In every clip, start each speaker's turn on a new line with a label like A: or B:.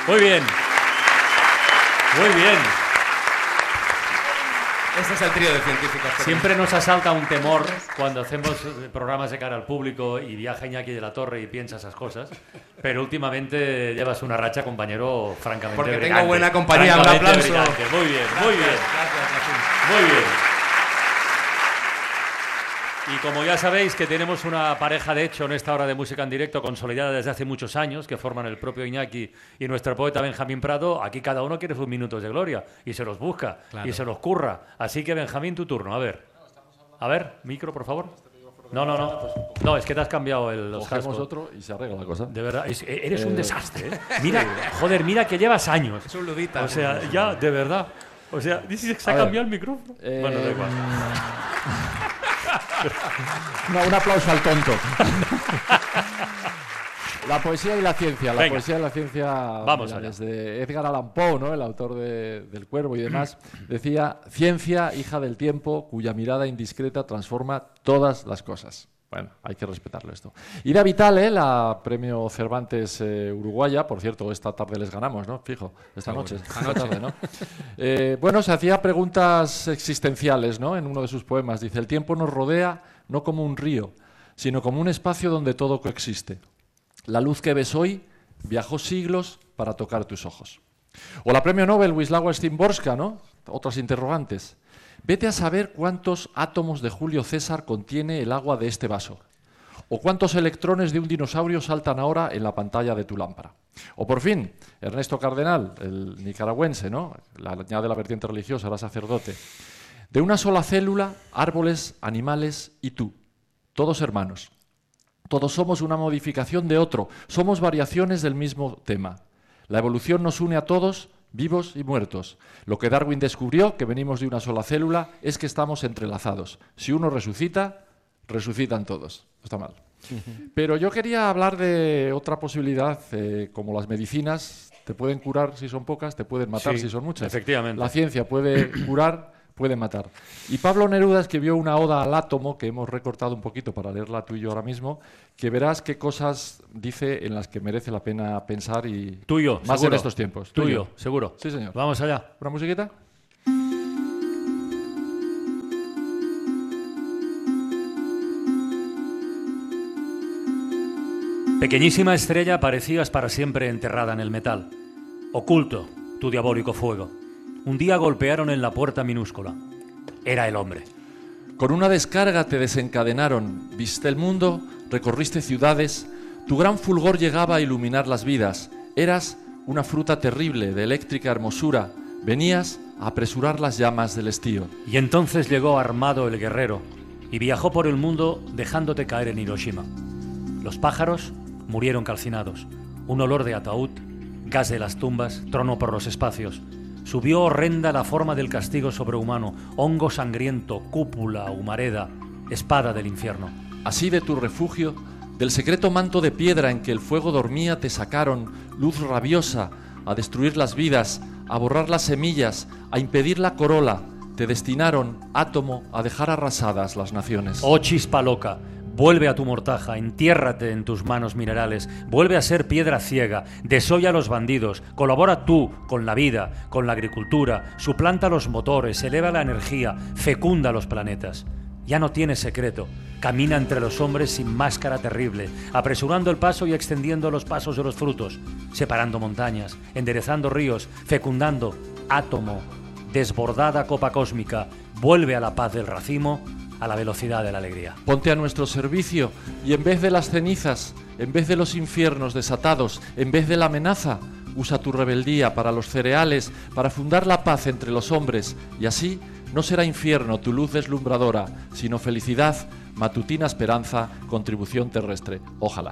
A: Muy bien. Muy bien.
B: Ese es el trío de científicos.
A: Siempre nos asalta un temor cuando hacemos programas de cara al público y viaja Iñaki de la Torre y piensa esas cosas, pero últimamente llevas una racha, compañero, francamente
B: porque
A: brillante.
B: tengo buena compañía, un aplauso.
A: Brillante. Muy bien, muy bien.
B: Gracias.
A: Muy bien. Y como ya sabéis que tenemos una pareja de hecho en esta hora de música en directo consolidada desde hace muchos años, que forman el propio Iñaki y nuestro poeta Benjamín Prado, aquí cada uno quiere sus minutos de gloria y se los busca y se los curra. Así que Benjamín, tu turno, a ver. A ver, micro, por favor. No. No, es que te has cambiado los
C: Cogemos
A: cascos.
C: otro y se arregla la cosa.
A: De verdad, eres un desastre, ¿eh? Mira, joder, mira que llevas años.
B: Es un ludita.
A: O sea, ya, de verdad. O sea, dices que se ha cambiado el micrófono. Bueno, da igual.
C: No, un aplauso al tonto. La poesía y la ciencia. La poesía y la ciencia.
A: Vamos allá.
C: Desde Edgar Allan Poe, ¿no? El autor del Cuervo y demás, decía: ciencia, hija del tiempo, cuya mirada indiscreta transforma todas las cosas. Bueno, hay que respetarlo esto. Ida Vitale, la premio Cervantes uruguaya, por cierto, esta tarde les ganamos, ¿no? Fijo, esta noche. Esta tarde, ¿no? Bueno, se hacía preguntas existenciales, ¿no? En uno de sus poemas dice: el tiempo nos rodea no como un río, sino como un espacio donde todo coexiste. La luz que ves hoy viajó siglos para tocar tus ojos. O la premio Nobel Wisława Szymborska, ¿no? Otras interrogantes. Vete a saber cuántos átomos de Julio César contiene el agua de este vaso. O cuántos electrones de un dinosaurio saltan ahora en la pantalla de tu lámpara. O por fin, Ernesto Cardenal, el nicaragüense, ¿no? Añade la vertiente religiosa, era sacerdote. De una sola célula, árboles, animales y tú. Todos hermanos. Todos somos una modificación de otro. Somos variaciones del mismo tema. La evolución nos une a todos, vivos y muertos. Lo que Darwin descubrió, que venimos de una sola célula, es que estamos entrelazados. Si uno resucita, resucitan todos. No está mal. Pero yo quería hablar de otra posibilidad, como las medicinas te pueden curar si son pocas, te pueden matar si son muchas.
A: Efectivamente.
C: La ciencia puede curar, puede matar. Y Pablo Neruda escribió una oda al átomo, que hemos recortado un poquito para leerla tú y yo ahora mismo, que verás qué cosas dice en las que merece la pena pensar y
A: tuyo,
C: más
A: seguro.
C: en estos tiempos.
A: Tuyo, seguro.
C: Sí, señor.
A: Vamos allá.
C: ¿Una musiquita?
A: Pequeñísima estrella, parecías para siempre enterrada en el metal. Oculto, tu diabólico fuego. Un día golpearon en la puerta minúscula. Era el hombre.
C: Con una descarga te desencadenaron. Viste el mundo, recorriste ciudades. Tu gran fulgor llegaba a iluminar las vidas. Eras una fruta terrible de eléctrica hermosura. Venías a apresurar las llamas del estío.
A: Y entonces llegó armado el guerrero y viajó por el mundo dejándote caer en Hiroshima. Los pájaros murieron calcinados. Un olor de ataúd, gas de las tumbas, tronó por los espacios. Subió horrenda la forma del castigo sobrehumano, hongo sangriento, cúpula, humareda, espada del infierno.
C: Así de tu refugio, del secreto manto de piedra en que el fuego dormía, te sacaron, luz rabiosa, a destruir las vidas, a borrar las semillas, a impedir la corola. Te destinaron, átomo, a dejar arrasadas las naciones.
A: Oh chispa loca, vuelve a tu mortaja, entiérrate en tus manos minerales, vuelve a ser piedra ciega, desolla a los bandidos, colabora tú con la vida, con la agricultura, suplanta los motores, eleva la energía, fecunda los planetas. Ya no tienes secreto, camina entre los hombres sin máscara terrible, apresurando el paso y extendiendo los pasos de los frutos, separando montañas, enderezando ríos, fecundando átomo, desbordada copa cósmica, vuelve a la paz del racimo, a la velocidad de la alegría.
C: Ponte a nuestro servicio y en vez de las cenizas, en vez de los infiernos desatados, en vez de la amenaza, usa tu rebeldía para los cereales, para fundar la paz entre los hombres, y así no será infierno tu luz deslumbradora, sino felicidad, matutina esperanza, contribución terrestre. Ojalá.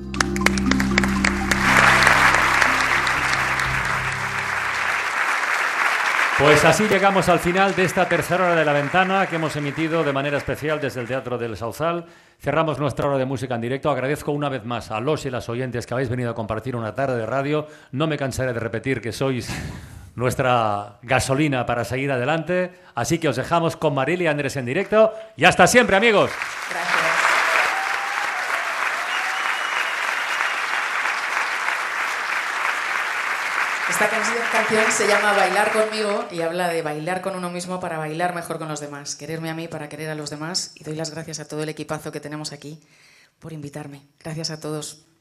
A: Pues así llegamos al final de esta tercera hora de La Ventana que hemos emitido de manera especial desde el Teatro del Sauzal. Cerramos nuestra hora de música en directo. Agradezco una vez más a los y las oyentes que habéis venido a compartir una tarde de radio. No me cansaré de repetir que sois nuestra gasolina para seguir adelante. Así que os dejamos con Marilia Andrés en directo. Y hasta siempre, amigos.
D: Gracias. Esta canción se llama Bailar conmigo y habla de bailar con uno mismo para bailar mejor con los demás. Quererme a mí para querer a los demás. Y doy las gracias a todo el equipazo que tenemos aquí por invitarme. Gracias a todos.